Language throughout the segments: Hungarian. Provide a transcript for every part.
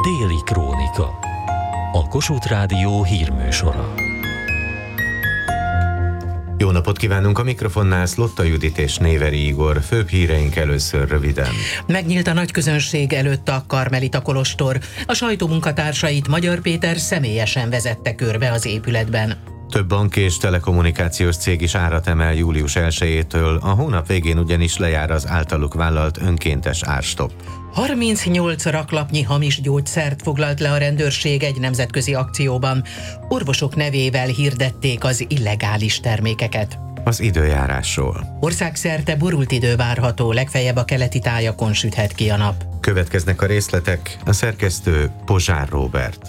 Déli Krónika. A Kossuth Rádió hírműsora. Jó napot kívánunk, a mikrofonnál Szlotta Judit és Néveri Igor. Főbb híreink először röviden. Megnyílt a nagy közönség előtt a Karmelita kolostor. A sajtó munkatársait Magyar Péter személyesen vezette körbe az épületben. Több bank és telekommunikációs cég is árat emel július 1-től, a hónap végén ugyanis lejár az általuk vállalt önkéntes árstopp. 38 raklapnyi hamis gyógyszert foglalt le a rendőrség egy nemzetközi akcióban. Orvosok nevével hirdették az illegális termékeket. Az időjárásról. Országszerte borult idő várható, legfeljebb a keleti tájakon süthet ki a nap. Következnek a részletek, a szerkesztő Pozsár Róbert.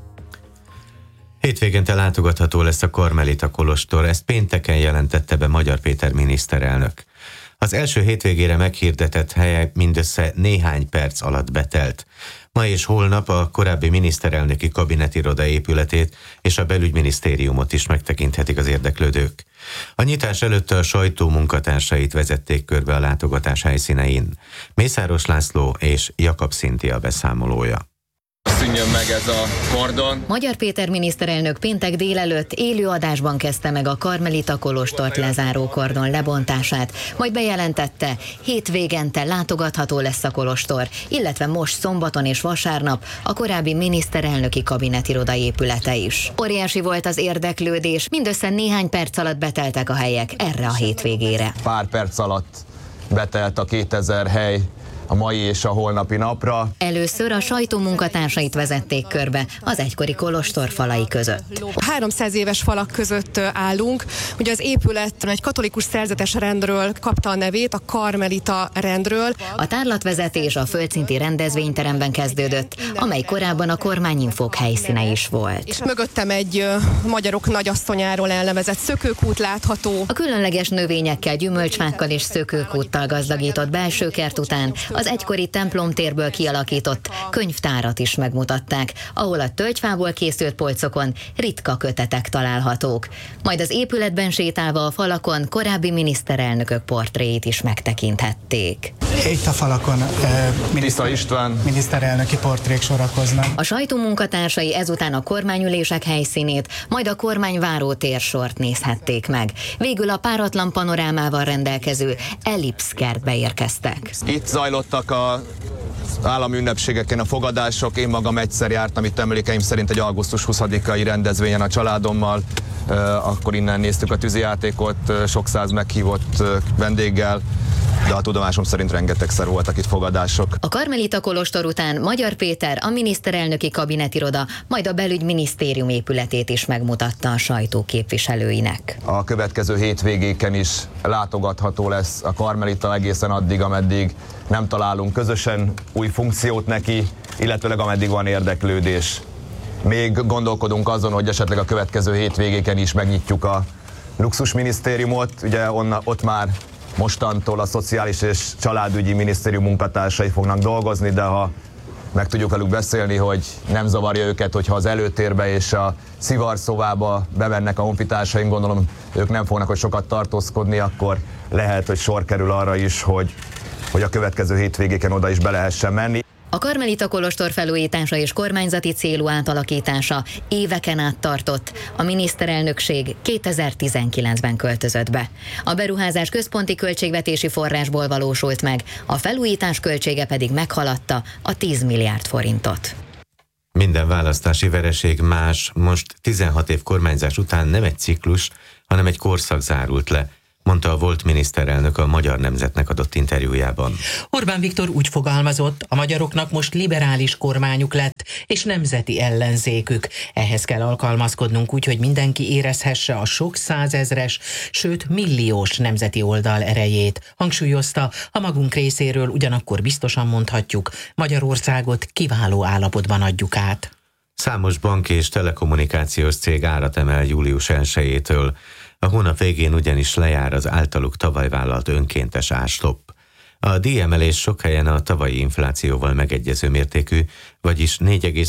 Hétvégente látogatható lesz a Karmelita kolostor, ezt pénteken jelentette be Magyar Péter miniszterelnök. Az első hétvégére meghirdetett helye mindössze néhány perc alatt betelt. Ma és holnap a korábbi miniszterelnöki kabinetiroda épületét és a belügyminisztériumot is megtekinthetik az érdeklődők. A nyitás előtt a sajtó munkatársait vezették körbe a látogatás helyszínein. Mészáros László és Jakab Szintia beszámolója. Szűnjön meg ez a kordon. Magyar Péter miniszterelnök péntek délelőtt élő adásban kezdte meg a Karmelita kolostort lezáró kordon lebontását, majd bejelentette, hétvégente látogatható lesz a kolostor, illetve most szombaton és vasárnap a korábbi miniszterelnöki kabinetiroda épülete is. Óriási volt az érdeklődés, mindössze néhány perc alatt beteltek a helyek erre a hétvégére. Pár perc alatt betelt a 2000 hely a mai és a holnapi napra. Először a sajtó munkatársait vezették körbe az egykori kolostor falai között. 300 éves falak között állunk. Ugye az épület egy katolikus szerzetes rendről kapta a nevét, a Karmelita rendről. A tárlatvezetés a földszinti rendezvényteremben kezdődött, amely korábban a kormányinfók helyszíne is volt. És mögöttem egy magyarok nagyasszonyáról elnevezett szökőkút látható. A különleges növényekkel, gyümölcsfákkal és szökőkúttal gazdagított belső kert után az egykori templomtérből kialakított könyvtárat is megmutatták, ahol a tölgyfából készült polcokon ritka kötetek találhatók. Majd az épületben sétálva a falakon korábbi miniszterelnökök portréit is megtekinthették. Itt a falakon Tisza István miniszterelnöki portrék sorakoznak. A sajtó munkatársai ezután a kormányülések helyszínét, majd a kormányváró térsort nézhették meg. Végül a páratlan panorámával rendelkező Ellipsz kertbe érkeztek. Itt zajlottak az állami ünnepségeken a fogadások. Én magam egyszer jártam itt emlékeim szerint egy augusztus 20-ai rendezvényen a családommal. Akkor innen néztük a tűzijátékot, sok száz meghívott vendéggel, de a tudomásom szerint rengetegszer voltak itt fogadások. A Karmelita kolostor után Magyar Péter a miniszterelnöki kabinetiroda, majd a belügyminisztérium épületét is megmutatta a sajtó képviselőinek. A következő hétvégéken is látogatható lesz a Karmelita egészen addig, ameddig nem találunk közösen új funkciót neki, illetőleg ameddig van érdeklődés. Még gondolkodunk azon, hogy esetleg a következő hétvégéken is megnyitjuk a luxusminisztériumot, ugye ott már mostantól a Szociális és Családügyi Minisztérium munkatársai fognak dolgozni, de ha meg tudjuk velük beszélni, hogy nem zavarja őket, hogyha az előtérbe és a szivarszobába bemennek a honfitársaink, gondolom ők nem fognak hogy sokat tartózkodni, akkor lehet, hogy sor kerül arra is, hogy a következő hétvégéken oda is be lehessen menni. A Karmelita kolostor felújítása és kormányzati célú átalakítása éveken át tartott. A miniszterelnökség 2019-ben költözött be. A beruházás központi költségvetési forrásból valósult meg, a felújítás költsége pedig meghaladta a 10 milliárd forintot. Minden választási vereség más, most 16 év kormányzás után nem egy ciklus, hanem egy korszak zárult le, mondta a volt miniszterelnök a Magyar Nemzetnek adott interjújában. Orbán Viktor úgy fogalmazott, a magyaroknak most liberális kormányuk lett, és nemzeti ellenzékük. Ehhez kell alkalmazkodnunk úgy, hogy mindenki érezhesse a sok százezres, sőt milliós nemzeti oldal erejét. Hangsúlyozta, a magunk részéről ugyanakkor biztosan mondhatjuk, Magyarországot kiváló állapotban adjuk át. Számos bank és telekommunikációs cég árat emel július 1-től. A hónap végén ugyanis lejár az általuk tavaly vállalt önkéntes árstopp. A díjemelés sok helyen a tavalyi inflációval megegyező mértékű, vagyis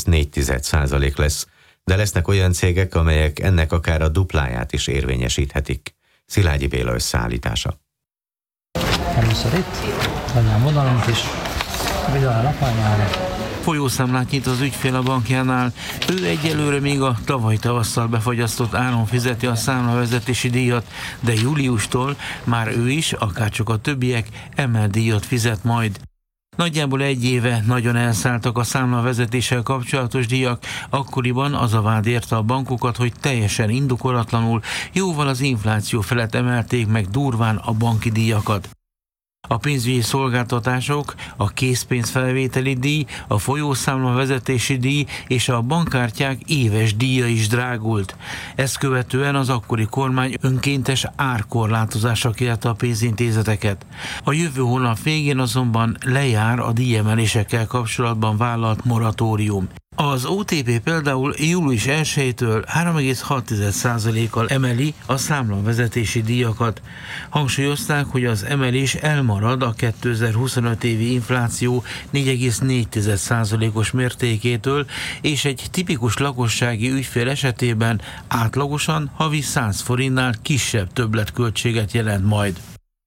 4,4% lesz, de lesznek olyan cégek, amelyek ennek akár a dupláját is érvényesíthetik. Szilágyi Béla összeállítása. Először itt, vegyem vonalunk is, Folyószámlát nyit az ügyfél a bankjánál. Ő egyelőre még a tavaly tavasszal befagyasztott áron fizeti a számlavezetési díjat, de júliustól már ő is, akárcsak a többiek, emelt díjat fizet majd. Nagyjából egy éve nagyon elszálltak a számlavezetéssel kapcsolatos díjak, akkoriban az a vád érte a bankokat, hogy teljesen indokolatlanul, jóval az infláció felett emelték meg durván a banki díjakat. A pénzügyi szolgáltatások, a készpénzfelvételi díj, a folyószámla vezetési díj és a bankkártyák éves díja is drágult. Ezt követően az akkori kormány önkéntes árkorlátozásra kérte a pénzintézeteket. A jövő hónap végén azonban lejár a díjemelésekkel kapcsolatban vállalt moratórium. Az OTP például július 1-től 3,6%-kal emeli a számlavezetési díjakat. Hangsúlyozták, hogy az emelés elmarad a 2025 évi infláció 4,4%-os mértékétől, és egy tipikus lakossági ügyfél esetében átlagosan havi 100 forintnál kisebb többletköltséget jelent majd.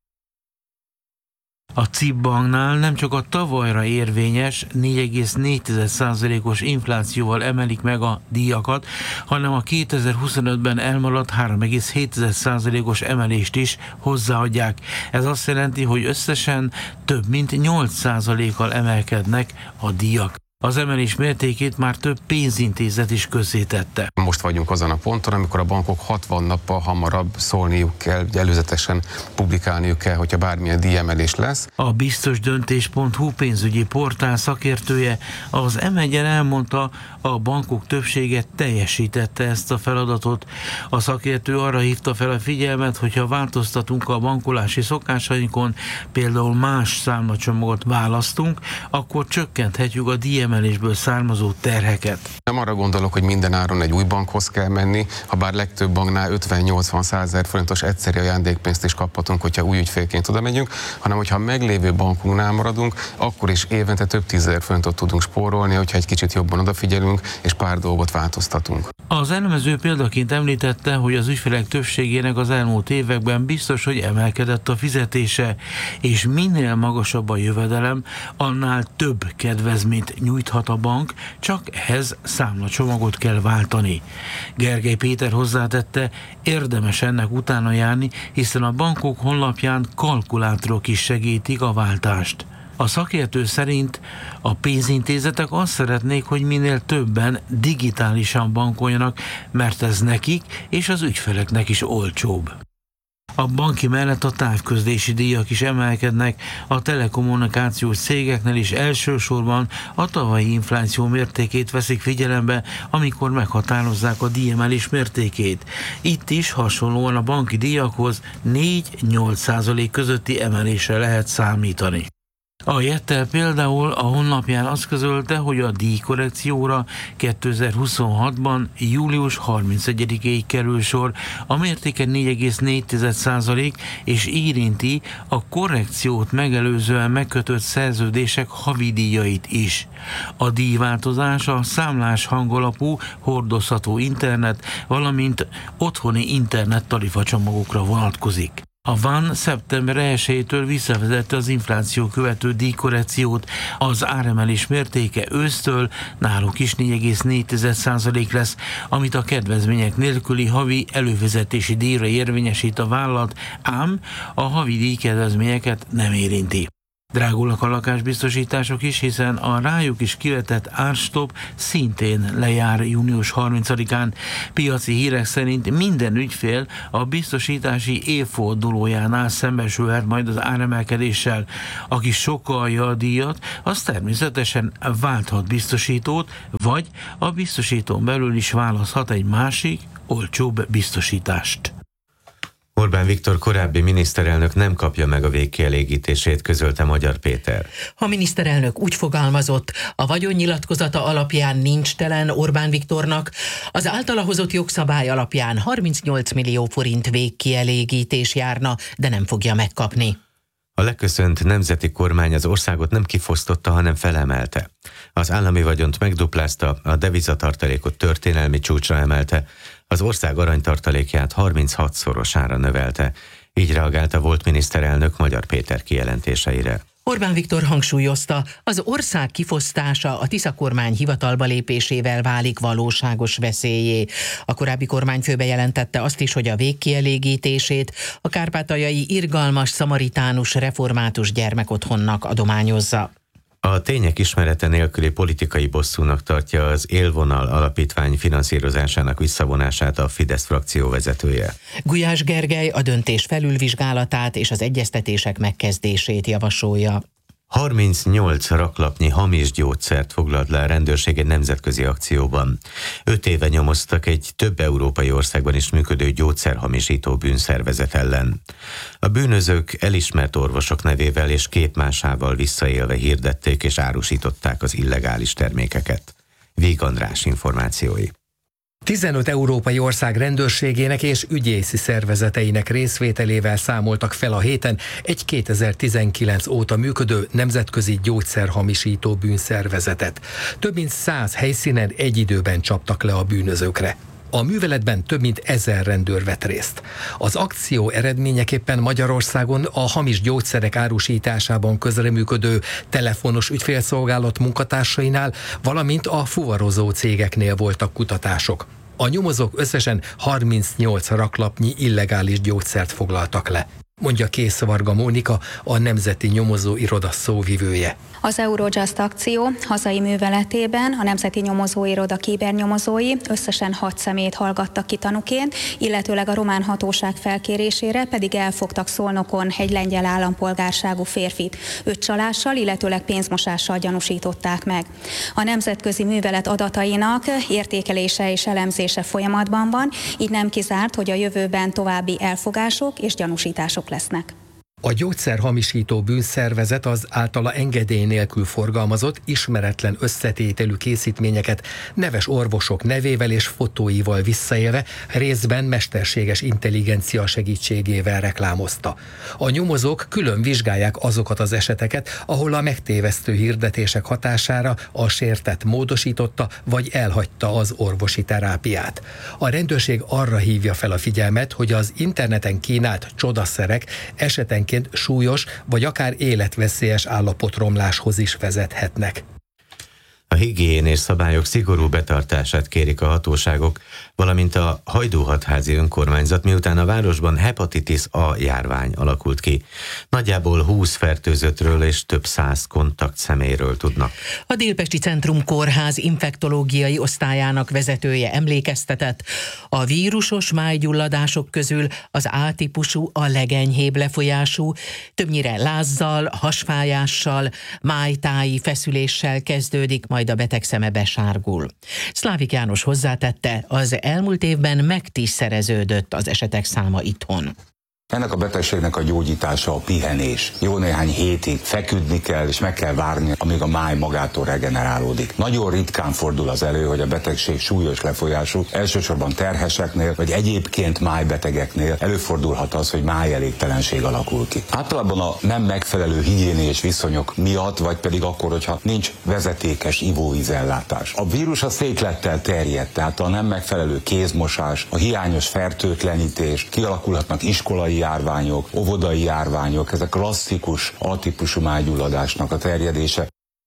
A CIP banknál nem csak a tavalyra érvényes 4,4%-os inflációval emelik meg a díjakat, hanem a 2025-ben elmaradt 3,7%-os emelést is hozzáadják. Ez azt jelenti, hogy összesen több mint 8%-kal emelkednek a díjak. Az emelés mértékét már több pénzintézet is közzétette. Most vagyunk azon a ponton, amikor a bankok 60 nappal hamarabb szólniuk kell, előzetesen publikálniuk kell, hogyha bármilyen díjemelés lesz. A biztosdöntés.hu pénzügyi portál szakértője az M1-en elmondta, a bankok többsége teljesítette ezt a feladatot. A szakértő arra hívta fel a figyelmet, hogyha változtatunk a bankolási szokásainkon, például más számlacsomagot választunk, akkor csökkenthetjük a díjemelésből származó terheket. Nem arra gondolok, hogy minden áron egy új bankhoz kell menni, ha bár legtöbb banknál 50-80-100 000 forintos egyszeri ajándékpénzt is kaphatunk, hogyha új ügyfélként oda megyünk, hanem hogyha a meglévő bankunknál maradunk, akkor is évente több 10 000 forintot tudunk spórolni, hogyha egy kicsit jobban odafigyelünk, és pár dolgot változtatunk. Az elemző példaként említette, hogy az ügyfelek többségének az elmúlt években biztos, hogy emelkedett a fizetése, és minél magasabb a jövedelem, annál több kedvezményt nyújthat a bank, csak ehhez számlacsomagot kell váltani. Gergely Péter hozzátette, érdemes ennek utána járni, hiszen a bankok honlapján kalkulátorok is segítik a váltást. A szakértő szerint a pénzintézetek azt szeretnék, hogy minél többen digitálisan bankoljanak, mert ez nekik és az ügyfeleknek is olcsóbb. A banki mellett a távközlési díjak is emelkednek, a telekommunikációs cégeknél is elsősorban a tavalyi infláció mértékét veszik figyelembe, amikor meghatározzák a díjemelés mértékét. Itt is hasonlóan a banki díjakhoz 4-8% közötti emelésre lehet számítani. A Jettel például a honlapján azt közölte, hogy a díjkorrekcióra 2026-ban július 31-ig kerül sor, a mértéke 4,4% és érinti a korrekciót megelőzően megkötött szerződések havidíjait is. A díjváltozás a számlás hangalapú hordozható internet, valamint otthoni internet tarifacsomagokra vonatkozik. A VAN szeptember 1-től visszavezette az infláció követő díjkorrekciót, az áremelés mértéke ősztől náluk is 4,4% lesz, amit a kedvezmények nélküli havi előfizetési díjra érvényesít a vállalat, ám a havi díjkedvezményeket nem érinti. Drágulnak a lakásbiztosítások is, hiszen a rájuk is kivetett árstop szintén lejár június 30-án. Piaci hírek szerint minden ügyfél a biztosítási évfordulójánál szembesülhet majd az áremelkedéssel. Aki sokkalja a díjat, az természetesen válthat biztosítót, vagy a biztosítón belül is választhat egy másik, olcsóbb biztosítást. Orbán Viktor korábbi miniszterelnök nem kapja meg a végkielégítését, közölte Magyar Péter. A miniszterelnök úgy fogalmazott, a vagyonnyilatkozata alapján nincs telen Orbán Viktornak, az általa hozott jogszabály alapján 38 millió forint végkielégítés járna, de nem fogja megkapni. A leköszönt nemzeti kormány az országot nem kifosztotta, hanem felemelte. Az állami vagyont megduplázta, a devizatartalékot történelmi csúcsra emelte, az ország aranytartalékját 36-szorosára növelte. Így reagált a volt miniszterelnök Magyar Péter kijelentéseire. Orbán Viktor hangsúlyozta, az ország kifosztása a Tisza kormány hivatalba lépésével válik valóságos veszélyé. A korábbi kormányfő bejelentette azt is, hogy a végkielégítését a kárpátaljai irgalmas szamaritánus református gyermekotthonnak adományozza. A tények ismerete nélküli politikai bosszúnak tartja az Élvonal alapítvány finanszírozásának visszavonását a Fidesz frakció vezetője. Gulyás Gergely a döntés felülvizsgálatát és az egyeztetések megkezdését javasolja. 38 raklapnyi hamis gyógyszert foglalt le a rendőrség egy nemzetközi akcióban. 5 éve nyomoztak egy több európai országban is működő gyógyszerhamisító bűnszervezet ellen. A bűnözők elismert orvosok nevével és képmásával visszaélve hirdették és árusították az illegális termékeket. Víg András információi. 15 európai ország rendőrségének és ügyészi szervezeteinek részvételével számoltak fel a héten egy 2019 óta működő nemzetközi gyógyszerhamisító bűnszervezetet. Több mint 100 helyszínen egy időben csaptak le a bűnözőkre. A műveletben több mint 1000 rendőr vett részt. Az akció eredményeképpen Magyarországon a hamis gyógyszerek árusításában közreműködő telefonos ügyfélszolgálat munkatársainál, valamint a fuvarozó cégeknél voltak kutatások. A nyomozók összesen 38 raklapnyi illegális gyógyszert foglaltak le, mondja Kész Varga Mónika, a Nemzeti Nyomozó Iroda szóvivője. Az Eurojust akció hazai műveletében a Nemzeti Nyomozóiroda kibernyomozói összesen 6 személyt hallgattak ki tanúként, illetőleg a román hatóság felkérésére pedig elfogtak Szolnokon egy lengyel állampolgárságú férfit. 5 csalással, illetőleg pénzmosással gyanúsították meg. A nemzetközi művelet adatainak értékelése és elemzése folyamatban van, így nem kizárt, hogy a jövőben további elfogások és gyanúsítások lesznek. A gyógyszerhamisító bűnszervezet az általa engedély nélkül forgalmazott, ismeretlen összetételű készítményeket neves orvosok nevével és fotóival visszaélve részben mesterséges intelligencia segítségével reklámozta. A nyomozók külön vizsgálják azokat az eseteket, ahol a megtévesztő hirdetések hatására a sértett módosította vagy elhagyta az orvosi terápiát. A rendőrség arra hívja fel a figyelmet, hogy az interneten kínált csodaszerek esetenként súlyos vagy akár életveszélyes állapotromláshoz is vezethetnek. A higiénés szabályok szigorú betartását kérik a hatóságok, valamint a Hajdúhatházi önkormányzat, miután a városban hepatitis A járvány alakult ki. Nagyjából 20 fertőzöttről és több 100 kontaktszemélyről tudnak. A Délpesti Centrum Kórház infektológiai osztályának vezetője emlékeztetett, a vírusos májgyulladások közül az A-típusú a legenyhébb lefolyású, többnyire lázzal, hasfájással, májtáji feszüléssel kezdődik, majd a beteg szeme besárgul. Szlávik János hozzátette, az elmúlt évben megtízszereződött az esetek száma itthon. Ennek a betegségnek a gyógyítása a pihenés. Jó néhány hétig feküdni kell, és meg kell várni, amíg a máj magától regenerálódik. Nagyon ritkán fordul az elő, hogy a betegség súlyos lefolyású, elsősorban terheseknél, vagy egyébként májbetegeknél előfordulhat az, hogy májelégtelenség alakul ki. Általában a nem megfelelő higiéniás viszonyok miatt, vagy pedig akkor, hogyha nincs vezetékes ivóvízellátás. A vírus a széklettel terjed, tehát a nem megfelelő kézmosás, a hiányos fertőtlenítés, kialakulhatnak iskolai járványok, óvodai járványok, ez a klasszikus A-típusú májgyulladásnak a terjedése.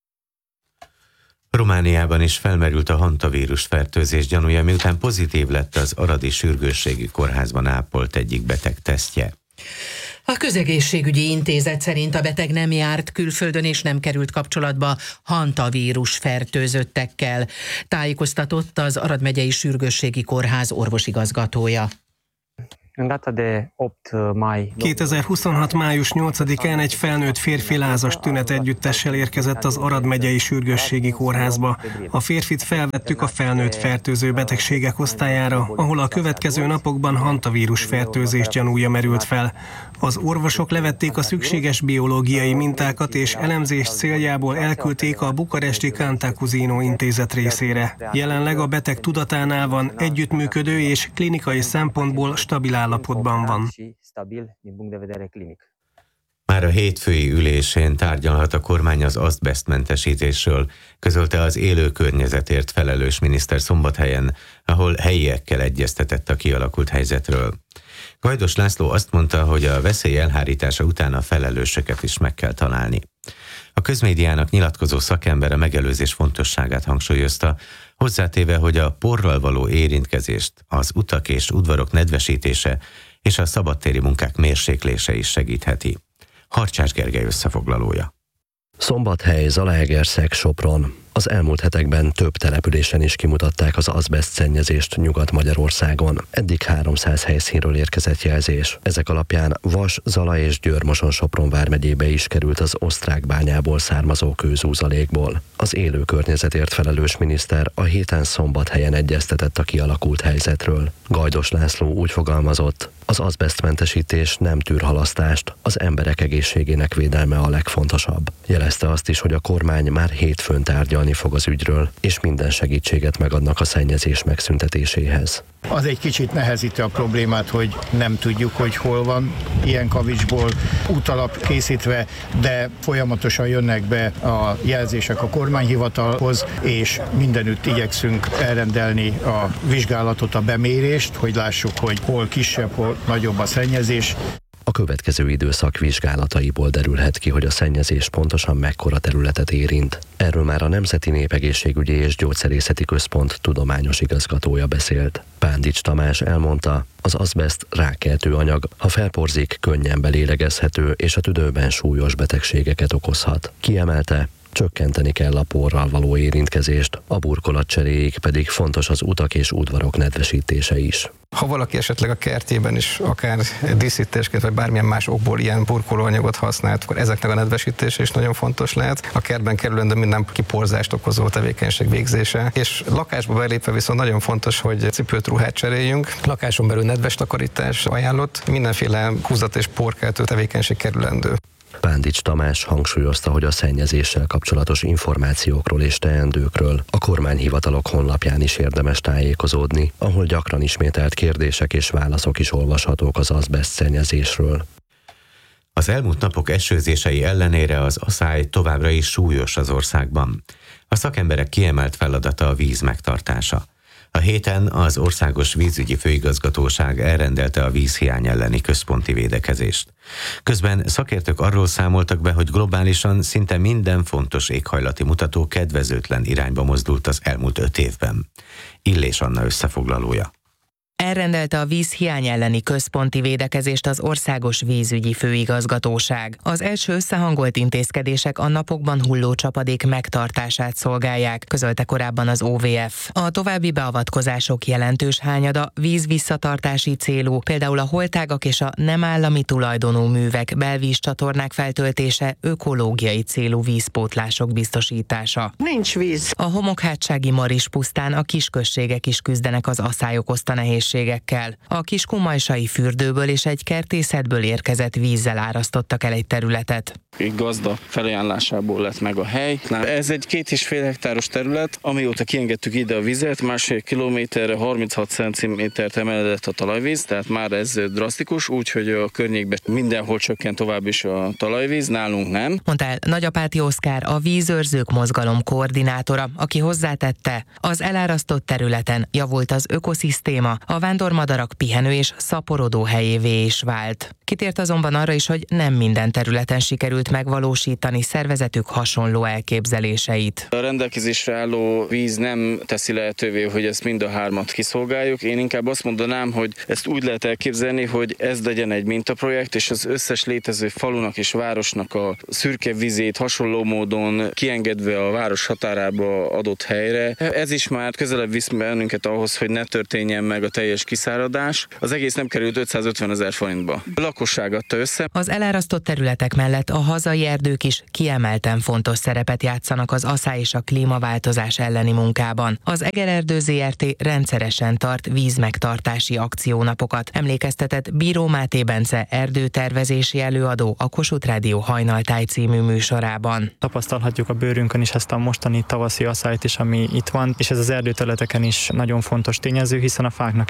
Romániában is felmerült a hantavírus fertőzés gyanúja, miután pozitív lett az aradi sürgősségi kórházban ápolt egyik beteg tesztje. A Közegészségügyi Intézet szerint a beteg nem járt külföldön és nem került kapcsolatba hantavírus fertőzöttekkel, tájékoztatott az Arad megyei sürgősségi kórház orvosigazgatója. 2026. május 8-án egy felnőtt férfi lázas tünet együttessel érkezett az Arad megyei sürgősségi kórházba. A férfit felvettük a felnőtt fertőző betegségek osztályára, ahol a következő napokban hantavírus fertőzés gyanúja merült fel. Az orvosok levették a szükséges biológiai mintákat és elemzés céljából elküldték a bukaresti Cantacuzino intézet részére. Jelenleg a beteg tudatánál van, együttműködő és klinikai szempontból stabil állapotban van. Már a hétfői ülésén tárgyalhat a kormány az azbesztmentesítésről, közölte az élő környezetért felelős miniszter Szombathelyen, ahol helyiekkel egyeztetett a kialakult helyzetről. Gajdos László azt mondta, hogy a veszély elhárítása után a felelősöket is meg kell találni. A közmédiának nyilatkozó szakember a megelőzés fontosságát hangsúlyozta, hozzátéve, hogy a porral való érintkezést, az utak és udvarok nedvesítése és a szabadtéri munkák mérséklése is segítheti. Harcsás Gergely összefoglalója. Szombathely, Zalaegerszeg, Sopron. Az elmúlt hetekben több településen is kimutatták az azbeszt szennyezést Nyugat-Magyarországon. Eddig 300 helyszínről érkezett jelzés. Ezek alapján Vas, Zala és Győr-Moson-Sopron vármegyébe is került az osztrák bányából származó kőzúzalékból. Az élő környezetért felelős miniszter a héten Szombathelyen egyeztetett a kialakult helyzetről. Gajdos László úgy fogalmazott, az azbesztmentesítés nem tűr halasztást, az emberek egészségének védelme a legfontosabb. Jelezte azt is, hogy a kormány már hétfőn tárgyalni fog az ügyről, és minden segítséget megadnak a szennyezés megszüntetéséhez. Az egy kicsit nehezíti a problémát, hogy nem tudjuk, hogy hol van ilyen kavicsból útalap készítve, de folyamatosan jönnek be a jelzések a kormányhivatalhoz, és mindenütt igyekszünk elrendelni a vizsgálatot, a bemérést, hogy lássuk, hogy hol kisebb, hol nagyobb a szennyezés. A következő időszak vizsgálataiból derülhet ki, hogy a szennyezés pontosan mekkora területet érint. Erről már a Nemzeti Népegészségügyi és Gyógyszerészeti Központ tudományos igazgatója beszélt. Pándics Tamás elmondta, az azbeszt rákkeltő anyag, ha felporzik, könnyen belélegezhető és a tüdőben súlyos betegségeket okozhat. Kiemelte, csökkenteni kell a porral való érintkezést, a burkolat cseréig pedig fontos az utak és udvarok nedvesítése is. Ha valaki esetleg a kertjében is akár díszítésként vagy bármilyen más okból ilyen burkolóanyagot használt, akkor ezeknek a nedvesítése is nagyon fontos lehet. A kertben kerülendő minden kiporzást okozó tevékenység végzése, és lakásba belépve viszont nagyon fontos, hogy cipőt, ruhát cseréljünk. Lakáson belül nedves takarítás ajánlott, mindenféle húzat és porkeltő tevékenység kerülendő. Pándics Tamás hangsúlyozta, hogy a szennyezéssel kapcsolatos információkról és teendőkről a kormányhivatalok honlapján is érdemes tájékozódni, ahol gyakran ismételt kérdések és válaszok is olvashatók az azbeszt szennyezésről. Az elmúlt napok esőzései ellenére az aszály továbbra is súlyos az országban. A szakemberek kiemelt feladata a víz megtartása. A héten az Országos Vízügyi Főigazgatóság elrendelte a vízhiány elleni központi védekezést. Közben szakértők arról számoltak be, hogy globálisan szinte minden fontos éghajlati mutató kedvezőtlen irányba mozdult az elmúlt 5 évben. Illés Anna összefoglalója. Elrendelte a vízhiány elleni központi védekezést az Országos Vízügyi Főigazgatóság. Az első összehangolt intézkedések a napokban hulló csapadék megtartását szolgálják, közölte korábban az OVF. A további beavatkozások jelentős hányada vízvisszatartási célú, például a holtágak és a nem állami tulajdonú művek, belvízcsatornák feltöltése, ökológiai célú vízpótlások biztosítása. Nincs víz. A homokhátsági Maris pusztán a kisközségek is küzdenek az aszály okozta nehézségekkel. A Kiskunmajsai fürdőből és egy kertészetből érkezett vízzel árasztottak el egy területet. Egy gazda felajánlásából lett meg a hely. Ez egy 2,5 hektáros terület, amióta kiengedtük ide a vizet, 1,5 kilométerre 36 centimétert emelkedett a talajvíz, tehát már ez drasztikus, úgyhogy a környékben mindenhol csökkent tovább is a talajvíz, nálunk nem. Mondta el Nagyapáti Oszkár, a Vízőrzők Mozgalom koordinátora, aki hozzátette, az elárasztott területen javult az ökoszisztéma, a vándormadarak pihenő és szaporodó helyévé is vált. Kitért azonban arra is, hogy nem minden területen sikerült megvalósítani szervezetük hasonló elképzeléseit. A rendelkezésre álló víz nem teszi lehetővé, hogy ezt mind a hármat kiszolgáljuk. Én inkább azt mondanám, hogy ezt úgy lehet elképzelni, hogy ez legyen egy mintaprojekt, és az összes létező falunak és városnak a szürke vizét hasonló módon kiengedve a város határába adott helyre. Ez is már közelebb visz bennünket ahhoz, hogy ne történjen meg a teljes kiszáradás. Az egész nem került 550 000 forintba. A lakosság adta össze. Az elárasztott területek mellett a hazai erdők is kiemelten fontos szerepet játszanak az aszály és a klímaváltozás elleni munkában. Az Egererdő Zrt. Rendszeresen tart vízmegtartási akciónapokat, emlékeztetett Bíró Máté Bence erdőtervezési előadó a Kossuth Rádió Hajnaltáj című műsorában. Tapasztalhatjuk a bőrünkön is ezt a mostani tavaszi aszályt is, ami itt van, és ez az erdőterületeken is nagyon fontos tényező, hiszen a fáknak is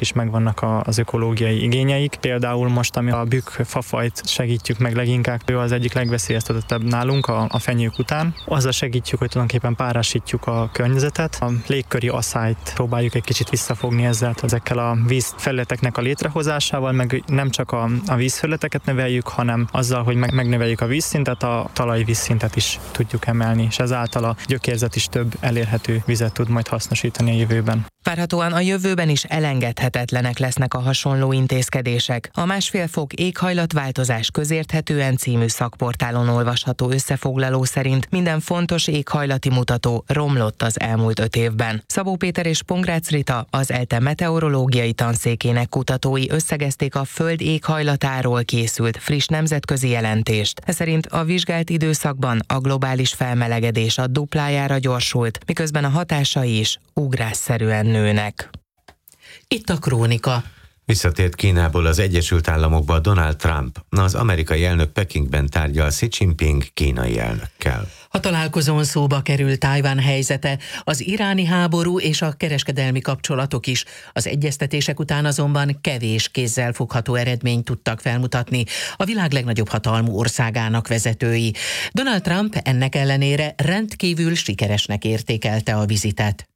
is megvannak az ökológiai igényeik. Például most, ami a bükkfafajt segítjük meg leginkább, ő az egyik legveszélyeztetettebb nálunk a fenyők után. Azzal segítjük, hogy tulajdonképpen párásítjuk a környezetet. A légköri asszályt próbáljuk egy kicsit visszafogni ezekkel a vízfelületeknek a létrehozásával, meg nem csak a vízfelületeket növeljük, hanem azzal, hogy megnöveljük a vízszintet, a talajvízszintet is tudjuk emelni, és ezáltal a gyökérzet is több elérhető vizet tud majd hasznosítani a jövőben. Várhatóan a jövőben is elengedhetetlenek lesznek a hasonló intézkedések. A 1,5 fok éghajlatváltozás közérthetően című szakportálon olvasható összefoglaló szerint minden fontos éghajlati mutató romlott az elmúlt 5 évben. Szabó Péter és Pongrácz Rita, az ELTE meteorológiai tanszékének kutatói összegezték a Föld éghajlatáról készült friss nemzetközi jelentést. Ez szerint a vizsgált időszakban a globális felmelegedés a duplájára gyorsult, miközben a hatásai is ugrásszerűen nőnek. Itt a krónika. Visszatért Kínából az Egyesült Államokba Donald Trump. Az amerikai elnök Pekingben tárgyal Xi Jinping kínai elnökkel. A találkozón szóba került Tajvan helyzete, az iráni háború és a kereskedelmi kapcsolatok is. Az egyeztetések után azonban kevés kézzel fogható eredményt tudtak felmutatni a világ legnagyobb hatalmú országának vezetői. Donald Trump ennek ellenére rendkívül sikeresnek értékelte a vizitet.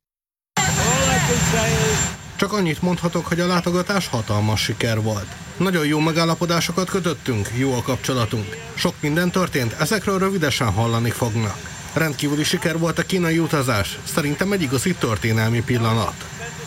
Csak annyit mondhatok, hogy a látogatás hatalmas siker volt. Nagyon jó megállapodásokat kötöttünk, jó a kapcsolatunk. Sok minden történt, ezekről rövidesen hallani fognak. Rendkívüli siker volt a kínai utazás, szerintem egy igazi történelmi pillanat.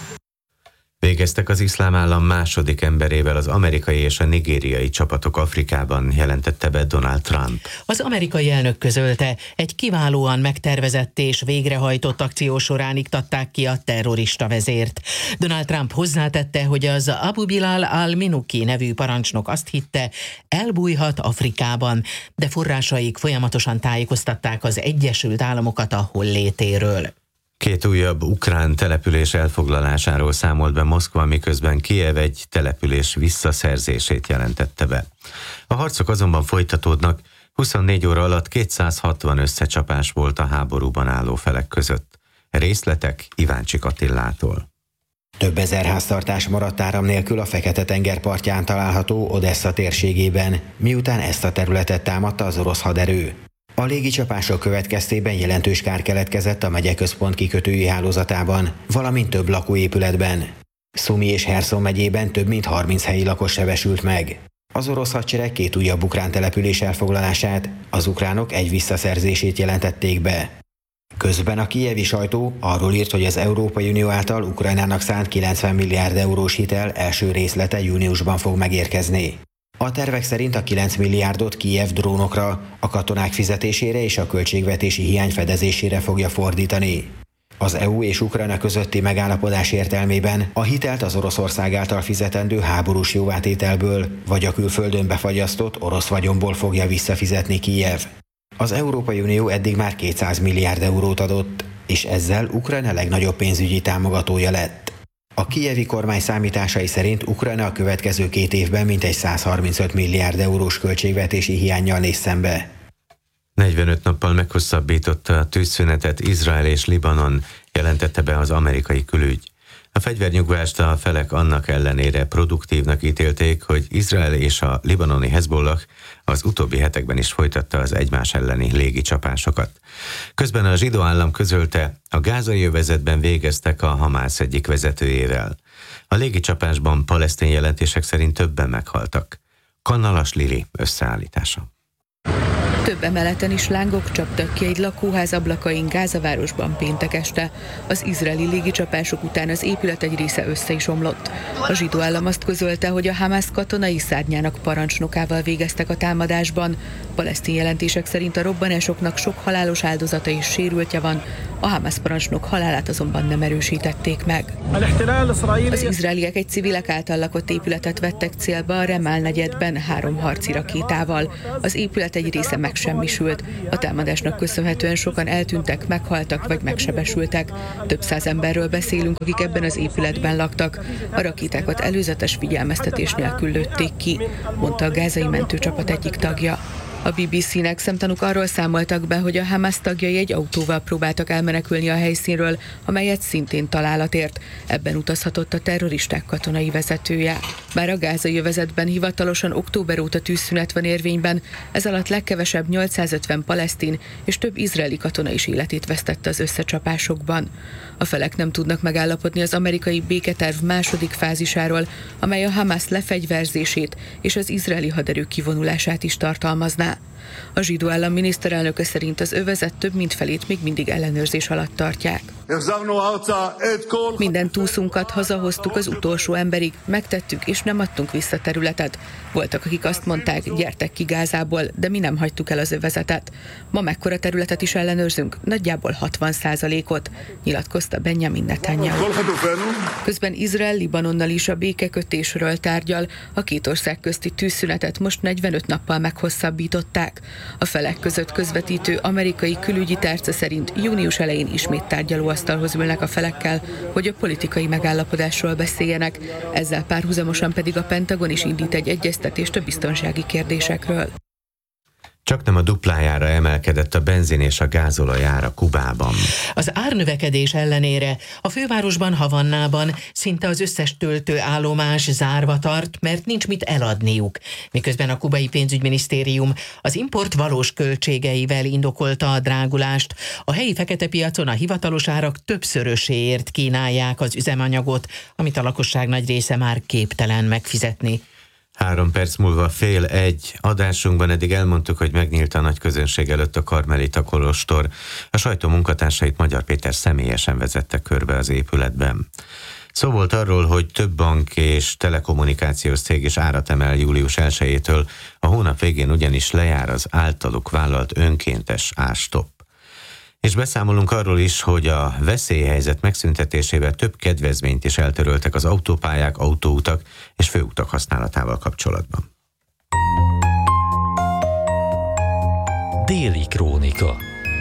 Végeztek az Iszlám Állam második emberével az amerikai és a nigériai csapatok Afrikában, jelentette be Donald Trump. Az amerikai elnök közölte, egy kiválóan megtervezett és végrehajtott akció során iktatták ki a terrorista vezért. Donald Trump hozzátette, hogy az Abu Bilal al-Minuki nevű parancsnok azt hitte, elbújhat Afrikában, de forrásaik folyamatosan tájékoztatták az Egyesült Államokat a hollétéről. 2 újabb ukrán település elfoglalásáról számolt be Moszkva, miközben Kijev egy település visszaszerzését jelentette be. A harcok azonban folytatódnak, 24 óra alatt 260 összecsapás volt a háborúban álló felek között. Részletek Iváncsik Attilától. Több ezer háztartás maradt áram nélkül a Fekete-tenger partján található Odessa térségében, miután ezt a területet támadta az orosz haderő. A légicsapások következtében jelentős kár keletkezett a megyeközpont kikötői hálózatában, valamint több lakóépületben. Szumi és Herszon megyében több mint 30 helyi lakos sebesült meg. Az orosz hadsereg 2 újabb ukrán település elfoglalását, az ukránok egy visszaszerzését jelentették be. Közben a kijevi sajtó arról írt, hogy az Európai Unió által Ukrajnának szánt 90 milliárd eurós hitel első részlete júniusban fog megérkezni. A tervek szerint a 9 milliárdot Kijev drónokra, a katonák fizetésére és a költségvetési hiány fedezésére fogja fordítani. Az EU és Ukrajna közötti megállapodás értelmében a hitelt az Oroszország által fizetendő háborús jóvátételből vagy a külföldön befagyasztott orosz vagyonból fogja visszafizetni Kijev. Az Európai Unió eddig már 200 milliárd eurót adott, és ezzel Ukrajna legnagyobb pénzügyi támogatója lett. A kijevi kormány számításai szerint Ukrajna a következő 2 évben mintegy 135 milliárd eurós költségvetési hiánnyal néz szembe. 45 nappal meghosszabbította a tűzszünetet Izrael és Libanon, jelentette be az amerikai külügy. A fegyvernyugvást a felek annak ellenére produktívnak ítélték, hogy Izrael és a libanoni Hezbollah az utóbbi hetekben is folytatta az egymás elleni légicsapásokat. Közben a zsidó állam közölte, a gázai övezetben végeztek a Hamász egyik vezetőjével. A légicsapásban palesztin jelentések szerint többen meghaltak. Kannalas Lili összeállítása. Több emeleten is lángok csaptak ki egy lakóház ablakain Gázavárosban péntek este. Az izraeli légicsapások után az épület egy része össze is omlott. A zsidó állam azt közölte, hogy a Hamász katonai szárnyának parancsnokával végeztek a támadásban. Palesztin jelentések szerint a robbanásoknak sok halálos áldozata és sérültje van, a Hamász parancsnok halálát azonban nem erősítették meg. Az izraeliek egy civilek által lakott épületet vettek célba a Remál negyedben 3 harci rakétával. Az épület egy része megsemmisült. A támadásnak köszönhetően sokan eltűntek, meghaltak vagy megsebesültek. Több száz emberről beszélünk, akik ebben az épületben laktak. A rakétákat előzetes figyelmeztetés nélkül lőtték ki, mondta a gázai mentőcsapat egyik tagja. A BBC-nek szemtanúk arról számoltak be, hogy a Hamas tagjai egy autóval próbáltak elmenekülni a helyszínről, amelyet szintén találat ért. Ebben utazhatott a terroristák katonai vezetője. Bár a gázai övezetben hivatalosan október óta tűzszünet van érvényben, ez alatt legkevesebb 850 palesztin és több izraeli katona is életét vesztette az összecsapásokban. A felek nem tudnak megállapodni az amerikai béketerv második fázisáról, amely a Hamas lefegyverzését és az izraeli haderő kivonulását is tartalmazná. A zsidó állam miniszterelnöke szerint az övezet több mint felét még mindig ellenőrzés alatt tartják. Minden túszunkat hazahoztuk az utolsó emberig, megtettük és nem adtunk vissza területet. Voltak, akik azt mondták, gyertek ki Gázából, de mi nem hagytuk el az övezetet. Ma mekkora területet is ellenőrzünk? Nagyjából 60%-ot, nyilatkozta Benjamin Netanyahu. Közben Izrael Libanonnal is a békekötésről tárgyal, a két ország közti tűzszünetet most 45 nappal meghosszabbították. A felek között közvetítő amerikai külügyi tárca szerint június elején ismét tárgyalóasztalhoz ülnek a felekkel, hogy a politikai megállapodásról beszéljenek, ezzel párhuzamosan pedig a Pentagon is indít egy egyeztetést a biztonsági kérdésekről. Csaknem a duplájára emelkedett a benzin és a gázolaj ára Kubában. Az árnövekedés ellenére a fővárosban, Havannában szinte az összes töltőállomás zárva tart, mert nincs mit eladniuk. Miközben a kubai pénzügyminisztérium az import valós költségeivel indokolta a drágulást, a helyi fekete piacon a hivatalos árak többszöröséért kínálják az üzemanyagot, amit a lakosság nagy része már képtelen megfizetni. 3 perc múlva 12:30 adásunkban eddig elmondtuk, hogy megnyílt a nagy közönség előtt a Karmelita kolostor. A sajtó munkatársait Magyar Péter személyesen vezette körbe az épületben. Szó volt arról, hogy több bank és telekommunikációs cég is árat emel július 1-től, a hónap végén ugyanis lejár az általuk vállalt önkéntes árstopp. És beszámolunk arról is, hogy a veszélyhelyzet megszüntetésével több kedvezményt is eltöröltek az autópályák, autóutak és főutak használatával kapcsolatban. Déli krónika.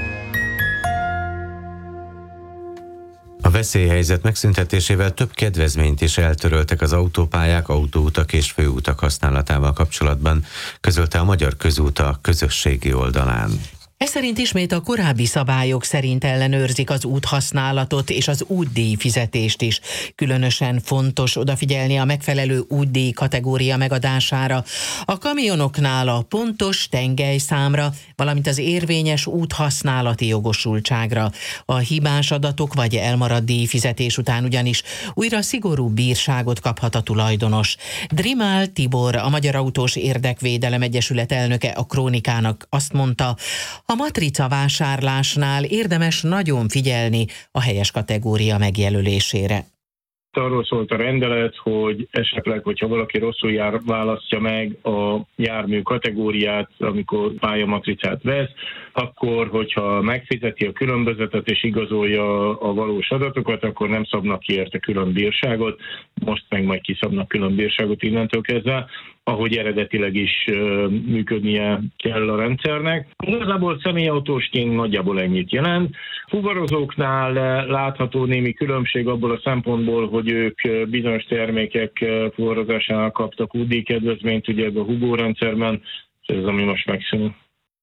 A veszélyhelyzet megszüntetésével több kedvezményt is eltöröltek az autópályák, autóutak és főutak használatával kapcsolatban, közölte a Magyar Közút a közösségi oldalán. Ez szerint ismét a korábbi szabályok szerint ellenőrzik az úthasználatot és az útdíj fizetést is. Különösen fontos odafigyelni a megfelelő útdíj kategória megadására, a kamionoknál a pontos tengelyszámra, valamint az érvényes úthasználati jogosultságra. A hibás adatok vagy elmaradt díjfizetés után ugyanis újra szigorú bírságot kaphat a tulajdonos. Drimál Tibor, a Magyar Autós Érdekvédelem Egyesület elnöke a Krónikának azt mondta, a matrica vásárlásnál érdemes nagyon figyelni a helyes kategória megjelölésére. Arról szólt a rendelet, hogy esetleg, hogyha valaki rosszul választja meg a jármű kategóriát, amikor pályamatricát vesz, akkor, hogyha megfizeti a különbözetet és igazolja a valós adatokat, akkor nem szabnak ki érte külön bírságot, most meg majd kiszabnak külön bírságot innentől kezdve, ahogy eredetileg is működnie kell a rendszernek. Igazából személyautósként nagyjából ennyit jelent. Fuvarozóknál látható némi különbség abból a szempontból, hogy ők bizonyos termékek fuvarozásánál kaptak útdíjkedvezményt, ugye ebben a Hugo rendszerben, ez ami most megszűnik.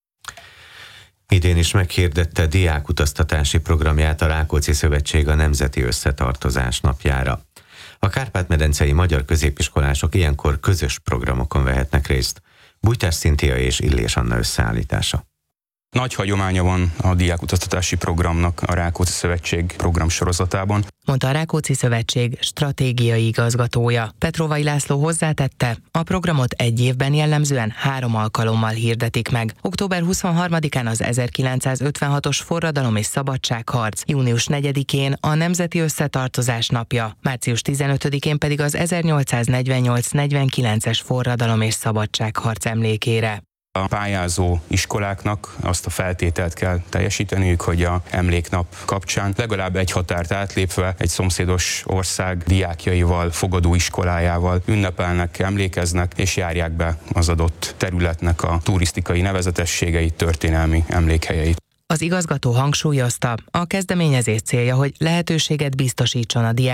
Idén is meghirdette diákutaztatási programját a Rákóczi Szövetség a Nemzeti Összetartozás napjára. A kárpát-medencei magyar középiskolások ilyenkor közös programokon vehetnek részt. Bújtás Szintia és Illés Anna összeállítása. Nagy hagyománya van a diákutaztatási programnak a Rákóczi Szövetség programsorozatában, mondta a Rákóczi Szövetség stratégiai igazgatója. Petrovai László hozzátette, a programot egy évben jellemzően 3 alkalommal hirdetik meg. Október 23-án az 1956-os forradalom és szabadságharc, június 4-én a Nemzeti Összetartozás napja, március 15-én pedig az 1848-49-es forradalom és szabadságharc emlékére. A pályázó iskoláknak azt a feltételt kell teljesíteniük, hogy a emléknap kapcsán legalább egy határt átlépve egy szomszédos ország diákjaival, fogadó iskolájával ünnepelnek, emlékeznek és járják be az adott területnek a turisztikai nevezetességeit, történelmi emlékhelyeit. Az igazgató hangsúlyozta, a kezdeményezés célja, hogy lehetőséget biztosítson a diák